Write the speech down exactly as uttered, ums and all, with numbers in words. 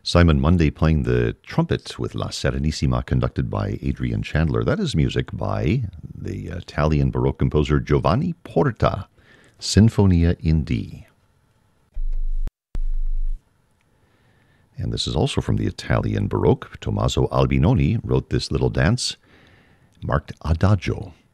Simon Munday playing the trumpet with La Serenissima, conducted by Adrian Chandler. That is music by the Italian Baroque composer Giovanni Porta, Sinfonia in D. And this is also from the Italian Baroque. Tommaso Albinoni wrote this little dance marked Adagio.